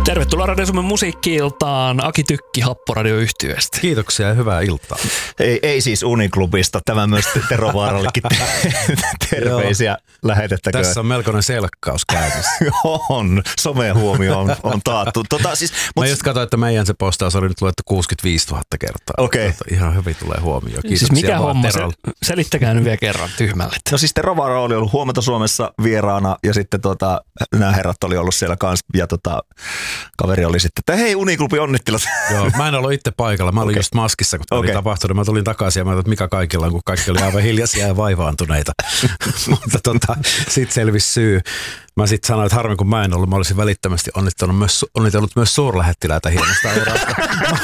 Tervetuloa Radio Suomen musiikki-iltaan. Aki Tykki Happoradio-yhtyeestä. Kiitoksia ja hyvää iltaa. Ei siis Uniklubista. Tämä myös Tero Vaarallekin terveisiä lähetettäköön. Tässä on melkoinen selkkaus käynnissä. On. Someen huomio on taattu. Mä just katsoin, että meidän se postaus oli nyt luettu 65 000 kertaa. Okei. Ihan hyvin tulee huomio. Kiitoksia siis mikä vaan homma? Terolle. Selittäkää nyt vielä kerran tyhmälle. No siis Tero Vaara oli ollut huomenta Suomessa vieraana ja sitten nämä herrat oli ollut siellä kanssa ja kaveri oli sitten, että hei Uniklubi onnittelut. Joo, mä en ollut itse paikalla. Mä olin just maskissa, kun tämä oli tapahtunut. Mä tulin takaisin ja mä ajattelin, että mikä kaikilla on, kun kaikki oli aivan hiljaisia ja vaivaantuneita. Mutta sitten selvisi syy. Mä sitten sanoin, että harmi kun mä en ollut, mä olisin välittömästi onnitellut myös suurlähettiläitä hienosta urasta.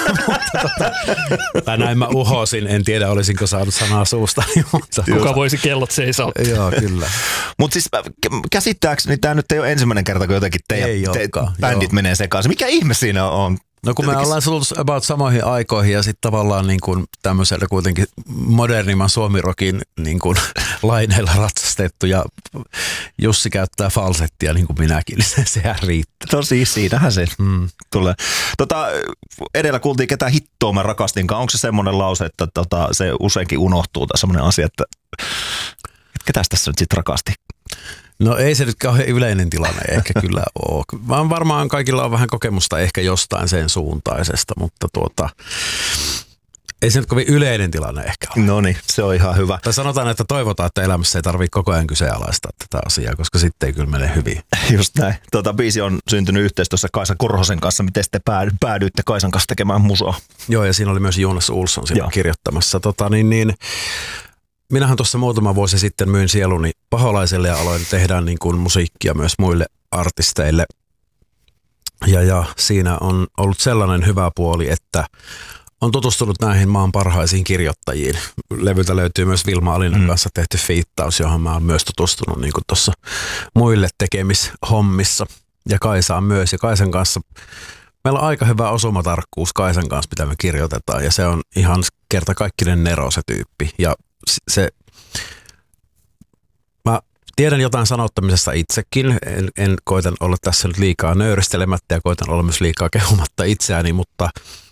Tai näin mä uhosin, en tiedä olisinko saanut sanaa suusta. Kuka voisi kellot seisoo? Joo, kyllä. Mutta siis käsittääkseni tämä nyt ei ole ensimmäinen kerta, kun jotenkin teidän bändit menee sekaisin. Mikä ihme siinä on? No kun me ollaan tullut about samoihin aikoihin ja sitten tavallaan niin kuin tämmöisellä kuitenkin modernimman suomirokin niin kuin laineilla ratsastettu ja Jussi käyttää falsettia niin kuin minäkin, niin sehän riittää. No siis siinähän se tulee. Edellä kuultiin ketä hittoa mä rakastinkaan. Onko se semmoinen lause, että se useinkin unohtuu tai semmoinen asia, että ketäs tässä nyt sitten rakasti? No ei se nyt kauhean yleinen tilanne ehkä kyllä ole. Vaan varmaan kaikilla on vähän kokemusta ehkä jostain sen suuntaisesta, mutta ei se nyt kovin yleinen tilanne ehkä ole. No niin, se on ihan hyvä. Tai sanotaan, että toivotaan, että elämässä ei tarvitse koko ajan kyseenalaistaa tätä asiaa, koska sitten ei kyllä mene hyvin. Just näin. Biisi on syntynyt yhteistyössä Kaisa Korhosen kanssa. Miten te päädyitte Kaisan kanssa tekemään musaa? Joo, ja siinä oli myös Jonas Olsson siinä kirjoittamassa. Minähän tuossa muutama vuosi sitten myin sieluni Paholaiselle ja aloin tehdä niin kuin musiikkia myös muille artisteille. Ja siinä on ollut sellainen hyvä puoli, että on tutustunut näihin maan parhaisiin kirjoittajiin. Levyltä löytyy myös Vilma Alinan kanssa tehty fiittaus, johon mä oon myös tutustunut niin kuin tuossa muille tekemishommissa. Ja Kaisaan myös. Ja Kaisan kanssa meillä on aika hyvä osumatarkkuus Kaisan kanssa, mitä me kirjoitetaan. Ja se on ihan kertakaikkinen nero se tyyppi. Ja mä tiedän jotain sanottamisesta itsekin, en koitan olla tässä nyt liikaa nöyristelemättä ja koitan olla myös liikaa kehumatta itseäni, mutta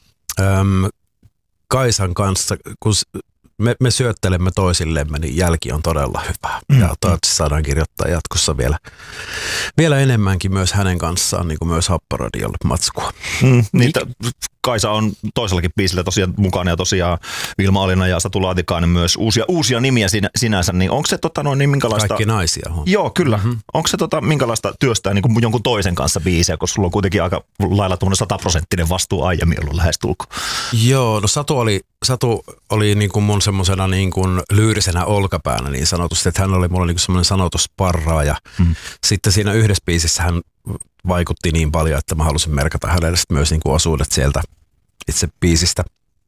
Kaisan kanssa, kun me syöttelemme toisillemme, niin jälki on todella hyvä. Ja toivottavasti saadaan kirjoittaa jatkossa vielä enemmänkin myös hänen kanssaan, niin kuin myös Happoradiolle matskua. Kaisa on toisellakin biisillä tosiaan mukana ja tosiaan Vilma Alina ja Satu Laatikainen myös uusia nimiä sinänsä. Niin onko se niin minkälaista... Kaikki naisia. Joo, kyllä. Onko se minkälaista työstää niin kuin jonkun toisen kanssa biisiä, koska sulla on kuitenkin aika lailla 100% vastuu aiemmin ollut lähestulkoon? Joo, no Satu oli niin kuin mun semmosena niin kuin lyyrisenä olkapäänä niin sanotusti, että hän oli mulla niin kuin semmoinen sanotusparraa ja sitten siinä yhdessä biisissä hän vaikutti niin paljon, että mä halusin merkata hänelle myös niin kuin osuudet sieltä itse biisistä.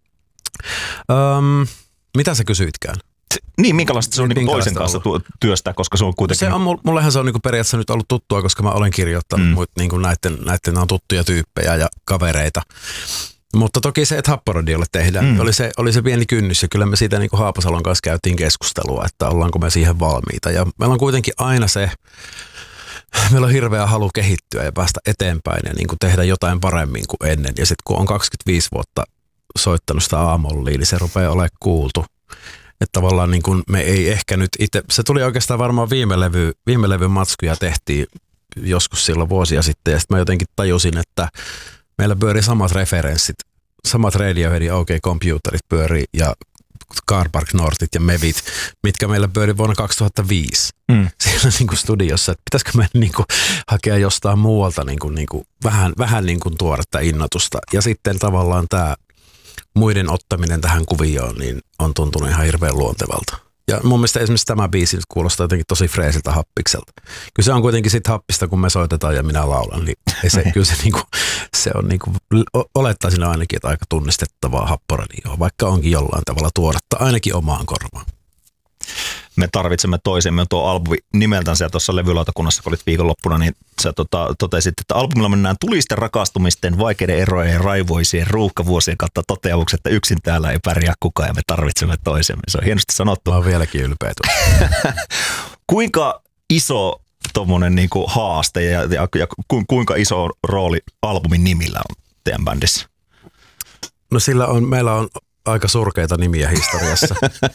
Mitä sä kysyitkään? Niin, minkälaista se on niin toisen kanssa työstää, koska se on kuitenkin... Mullehan se on niin periaatteessa nyt ollut tuttua, koska mä olen kirjoittanut niin näiden on tuttuja tyyppejä ja kavereita. Mutta toki se, että Happoradiolle tehdään, oli se pieni kynnys ja kyllä me siitä niin kuin Haapasalon kanssa käytiin keskustelua, että ollaanko me siihen valmiita. Ja meillä on kuitenkin aina meillä on hirveä halu kehittyä ja päästä eteenpäin ja niin kuin tehdä jotain paremmin kuin ennen. Ja sitten kun on 25 vuotta soittanut sitä aamollia, niin se rupeaa olemaan kuultu. Että tavallaan niin kuin me ei ehkä nyt itse, se tuli oikeastaan varmaan viime levyn matskuja tehtiin joskus silloin vuosia sitten. Ja sitten mä jotenkin tajusin, että meillä pyörii samat referenssit, samat Radioheadin OK Computerit pyörii ja Car Park Northit ja Mevit, mitkä meillä pyöri vuonna 2005 siellä niin kuin studiossa. Että pitäisikö meidän niin kuin hakea jostain muualta niin kuin vähän niin kuin tuoretta innotusta. Ja sitten tavallaan tämä muiden ottaminen tähän kuvioon niin on tuntunut ihan hirveän luontevalta. Ja mun mielestä esimerkiksi tämä biisi nyt kuulostaa jotenkin tosi freesiltä happikselta. Kyllä se on kuitenkin sit happista, kun me soitetaan ja minä laulan, niin kyllä se on niinku, olettaisin ainakin, että aika tunnistettavaa Happoradioa, vaikka onkin jollain tavalla tuoretta, ainakin omaan korvaan. Me tarvitsemme toisemme. Tuo albumi nimeltänsä ja tuossa levylautakunnassa, kun olit viikonloppuna, niin sä totesit, että albumilla mennään tulisten rakastumisten, vaikeiden erojen ja raivoisien ruuhkavuosien kautta toteamukset, että yksin täällä ei pärjää kukaan ja me tarvitsemme toisemme. Se on hienosti sanottu. Mä oon vieläkin ylpeä. Kuinka iso tommonen niinku haaste ja kuinka iso rooli albumin nimillä on teidän bändissä? No meillä on aika surkeita nimiä historiassa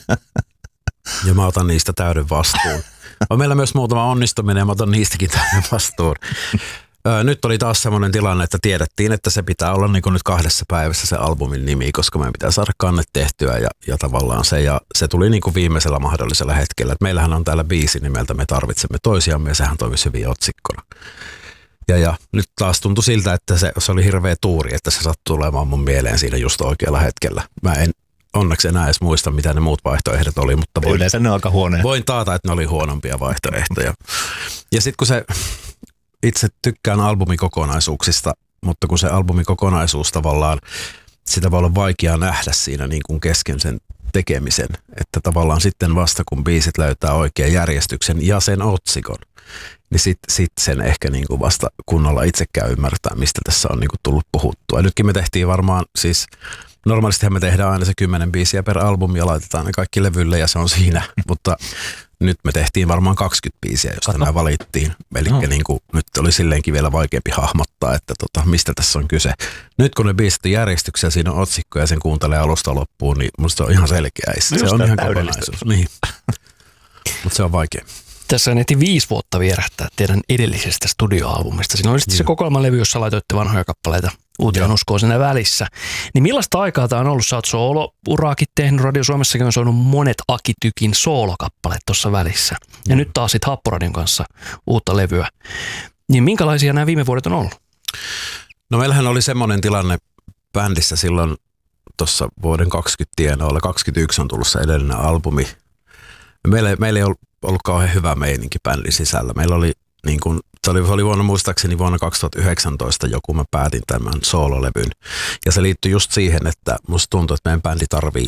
ja mä otan niistä täyden vastuun. On meillä myös muutama onnistuminen ja mä otan niistäkin täyden vastuun. Nyt oli taas semmoinen tilanne, että tiedettiin, että se pitää olla niin kuin nyt 2 päivässä se albumin nimi, koska meidän pitää saada kannet tehtyä ja tavallaan se. Ja se tuli niin kuin viimeisellä mahdollisella hetkellä. Et meillähän on täällä biisi nimeltä Me tarvitsemme toisiamme ja sehän toimisi hyvin otsikkona. Ja nyt taas tuntui siltä, että se oli hirveä tuuri, että se sattui olemaan mun mieleen siinä just oikealla hetkellä. Mä en onneksi enää edes muista, mitä ne muut vaihtoehdot oli, mutta yleensä ne on aika huonoja. Voin taata, että ne oli huonompia vaihtoehtoja. Ja sitten kun se, itse tykkään albumikokonaisuuksista, mutta kun se albumikokonaisuus tavallaan, sitä voi olla vaikea nähdä siinä niin kuin kesken sen tekemisen, että tavallaan sitten vasta kun biisit löytää oikean järjestyksen ja sen otsikon, niin sit sen ehkä niin kuin vasta kunnolla itsekään ymmärtää, mistä tässä on niin kuin tullut puhuttua. Ja nytkin me tehtiin varmaan siis, normaalistihan me tehdään aina se 10 biisiä per albumi ja laitetaan ne kaikki levylle ja se on siinä, mutta nyt me tehtiin varmaan 20 biisiä, josta nämä valittiin. Eli niin kuin, nyt oli silleenkin vielä vaikeampi hahmottaa, että mistä tässä on kyse. Nyt kun ne biisit on järjestyksessä, siinä on otsikko ja sen kuuntelee alusta loppuun, niin musta se on ihan selkeä. Se on ihan kokonaisuus. Niin. Mutta se on vaikea. Tässä on ehti 5 vuotta vierähtää teidän edellisestä studioalbumista. Siinä oli sitten se kokoelmalevy, jossa laitoitte vanhoja kappaleita uuteen uskoon siinä välissä. Niin millaista aikaa tämä on ollut? Sä oot soolo-uraakin tehnyt, Radio Suomessakin on soinut monet Aki Tykin soolokappaleet tuossa välissä. Ja nyt taas sitten Happoradion kanssa uutta levyä. Niin minkälaisia nämä viime vuodet on ollut? No meillähän oli semmoinen tilanne bändissä silloin tuossa vuoden 20 tienoilla. 21 on tullut se edellinen albumi. Meillä ei ollut kauhean hyvä meininki bändin sisällä. Meillä oli niin kuin, se oli muistaakseni vuonna 2019 joku, mä päätin tämän soololevyn. Ja se liittyi just siihen, että musta tuntuu, että meidän bändi tarvii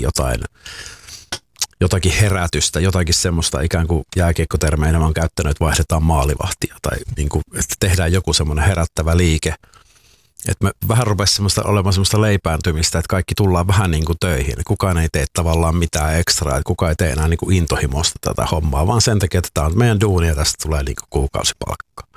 jotakin herätystä, jotakin semmoista ikään kuin jääkiekkotermeinä mä oon käyttänyt, että vaihdetaan maalivahtia tai niin kuin, että tehdään joku semmoinen herättävä liike. Että me vähän rupesi olemaan semmoista leipääntymistä, että kaikki tullaan vähän niin kuin töihin. Kukaan ei tee tavallaan mitään ekstraa, että kukaan ei tee enää niin kuin intohimosta tätä hommaa, vaan sen takia, että tämä on meidän duuni ja tästä tulee niin kuin kuukausipalkka.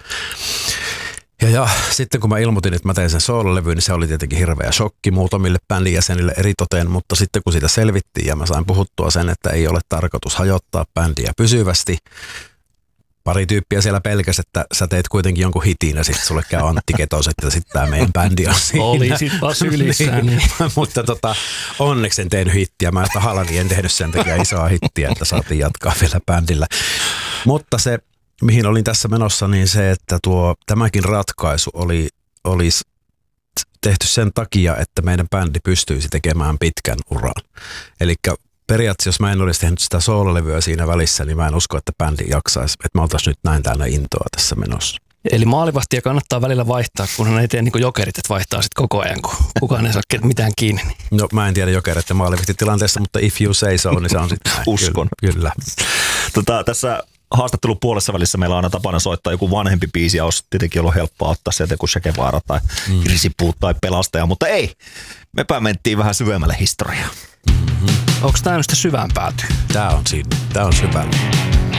Ja sitten kun mä ilmoitin, että mä tein sen soololevyyn, niin se oli tietenkin hirveä shokki muutamille bändin jäsenille eritoten, mutta sitten kun sitä selvittiin ja mä sain puhuttua sen, että ei ole tarkoitus hajottaa bändiä pysyvästi, pari tyyppiä siellä pelkäs, että sä teet kuitenkin jonkun hitin ja sitten sulle käy Antti Ketoset ja sitten tää meidän bändi on siinä. Olisitpa sylissään. Niin. Mutta onneksi en tehnyt hittiä. Mä tahallani en tehnyt sen takia isoa hittiä, että saatiin jatkaa vielä bändillä. Mutta se, mihin olin tässä menossa, niin se, että tämäkin ratkaisu olisi tehty sen takia, että meidän bändi pystyisi tekemään pitkän uran. Elikkä periaatteessa, jos mä en olisi tehnyt sitä soololevyä siinä välissä, niin mä en usko, että bändi jaksaisi, että me oltaisiin nyt näin täynnä intoa tässä menossa. Eli maalivahtia kannattaa välillä vaihtaa, kunhan ei tee niin kuin jokerit, että vaihtaa sitten koko ajan, kun kukaan ei saa mitään kiinni. No mä en tiedä jokerit ja maalivahtitilanteessa, mutta if you say so, niin se on sitten näin. Uskon. Kyllä. Tässä haastattelun puolessa välissä meillä on aina tapana soittaa joku vanhempi biisi, ja olisi tietenkin ollut helppoa ottaa sieltä joku Shekevaara tai Risipuut tai Pelastaja, mutta ei. Mepä mentiin vähän syvemmälle historiaa. Onko tämä nyt sitä syvään päätyy? Tämä on syvällä.